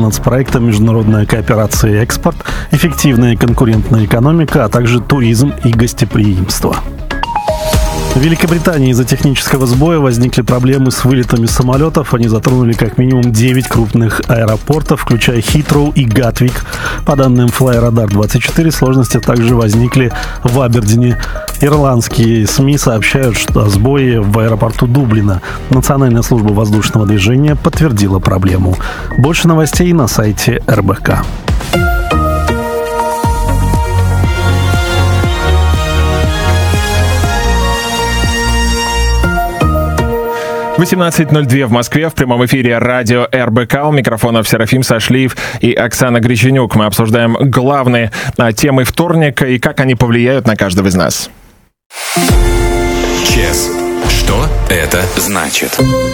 нацпроекта «Международная кооперация и экспорт», «Эффективная конкурентная экономика», а также «Туризм и гостеприимство». В Великобритании из-за технического сбоя возникли проблемы с вылетами самолетов. Они затронули как минимум 9 крупных аэропортов, включая Хитроу и Гатвик. По данным Flyradar24, сложности также возникли в Абердине. Ирландские СМИ сообщают, что о сбое в аэропорту Дублина. Национальная служба воздушного движения подтвердила проблему. Больше новостей на сайте РБК. 18:02 в Москве. В прямом эфире радио РБК. У микрофонов Серафим Сашлиев и Оксана Греченюк. Мы обсуждаем главные темы вторника и как они повлияют на каждого из нас. ЧЕС. Что это значит?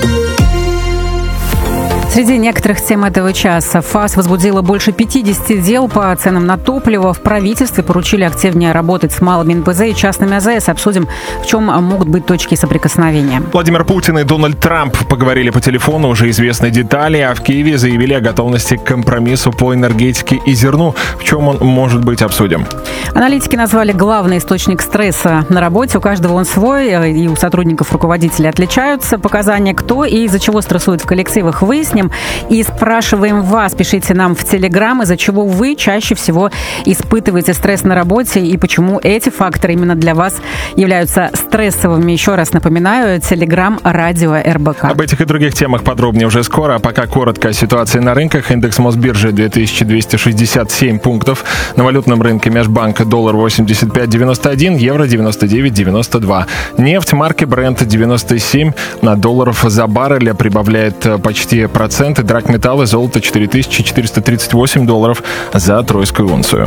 Среди некоторых тем этого часа ФАС возбудила больше 50 дел по ценам на топливо. В правительстве поручили активнее работать с малыми НПЗ и частными АЗС. Обсудим, в чем могут быть точки соприкосновения. Владимир Путин и Дональд Трамп поговорили по телефону, уже известны детали, а в Киеве заявили о готовности к компромиссу по энергетике и зерну. В чем он может быть, обсудим. Аналитики назвали главный источник стресса на работе. У каждого он свой, и у сотрудников руководителей отличаются показания, кто и из-за чего стрессует в коллективах, выясним. И спрашиваем вас, пишите нам в Телеграм, из-за чего вы чаще всего испытываете стресс на работе и почему эти факторы именно для вас являются стрессовыми. Еще раз напоминаю, Телеграм, радио РБК. Об этих и других темах подробнее уже скоро, а пока коротко о ситуации на рынках. Индекс Мосбиржи 2267 пунктов. На валютном рынке межбанка доллар 85.91, евро 99.92. Нефть марки Brent 97 долларов за баррель, прибавляет почти процент. Драгметаллы, золото 4438 долларов за тройскую унцию.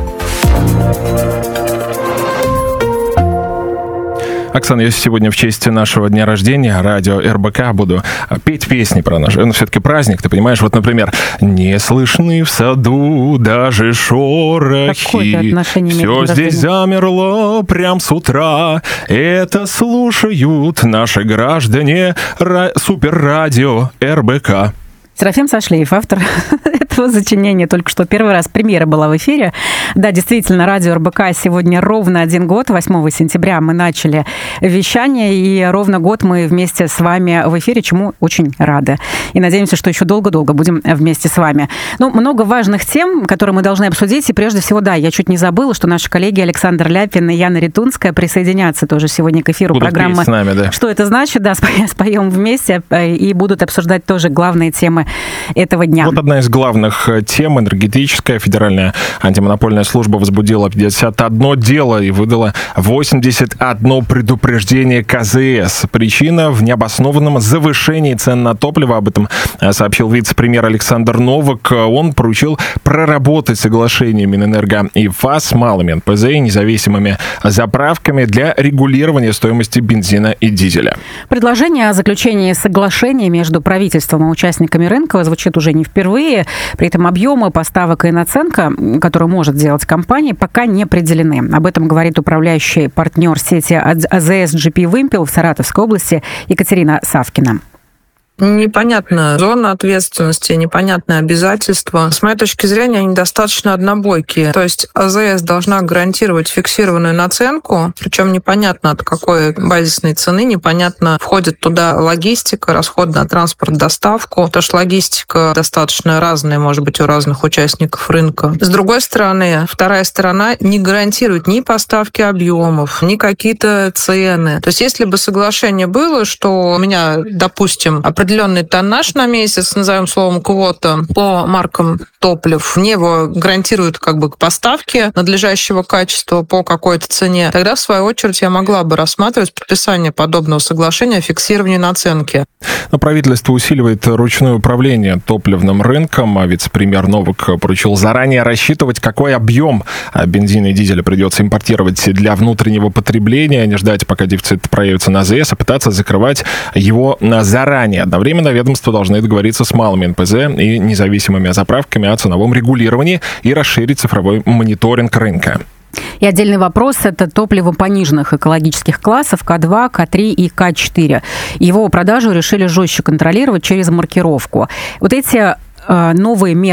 Оксана, я сегодня в честь нашего дня рождения, радио РБК, буду петь песни про наш, все-таки праздник, ты понимаешь, вот, например, «Не слышны в саду даже шорохи, все здесь замерло прям с утра, это слушают наши граждане, суперрадио РБК». Серафим Сашлиев, автор этого сочинения, только что первый раз премьера была в эфире. Да, действительно, радио РБК сегодня ровно 1 год. 8 сентября мы начали вещание, и ровно год мы вместе с вами в эфире, чему очень рады. И надеемся, что еще долго-долго будем вместе с вами. Ну, много важных тем, которые мы должны обсудить. И прежде всего, да, я чуть не забыла, что наши коллеги Александр Ляпин и Яна Ритунская присоединятся тоже сегодня к эфиру программы. С нами, да. Что это значит? Да, споем вместе и будут обсуждать тоже главные темы этого дня. Вот одна из главных тем — энергетическая. Федеральная антимонопольная служба возбудила 51 дело и выдала 81 предупреждение КЗС. Причина в необоснованном завышении цен на топливо. Об этом сообщил вице-премьер Александр Новак. Он поручил проработать соглашение Минэнерго и ФАС с малыми НПЗ и независимыми заправками для регулирования стоимости бензина и дизеля. Предложение о заключении соглашения между правительством и участниками рынка звучит уже не впервые. При этом объемы поставок и наценка, которую может делать компания, пока не определены. Об этом говорит управляющий партнер сети АЗС GP Вымпел в Саратовской области Екатерина Савкина. Непонятная зона ответственности, непонятные обязательства. С моей точки зрения, они достаточно однобойкие. То есть АЗС должна гарантировать фиксированную наценку, причем непонятно от какой базисной цены, непонятно, входит туда логистика, расход на транспорт, доставку, потому что логистика достаточно разная, может быть, у разных участников рынка. С другой стороны, вторая сторона не гарантирует ни поставки объемов, ни какие-то цены. То есть если бы соглашение было, что у меня, допустим, определенный тоннаж на месяц, назовем словом квота, по маркам топлив, мне его гарантируют как бы поставки надлежащего качества по какой-то цене, тогда, в свою очередь, я могла бы рассматривать подписание подобного соглашения о фиксировании наценки. Но правительство усиливает ручное управление топливным рынком, а вице-премьер Новак поручил заранее рассчитывать, какой объем бензина и дизеля придется импортировать для внутреннего потребления, не ждать, пока дефицит проявится на АЗС, а пытаться закрывать его заранее. Одновременно ведомства должны договориться с малыми НПЗ и независимыми заправками о ценовом регулировании и расширить цифровой мониторинг рынка. И отдельный вопрос – это топливо пониженных экологических классов К2, К3 и К4. Его продажу решили жестче контролировать через маркировку. Вот эти новые меры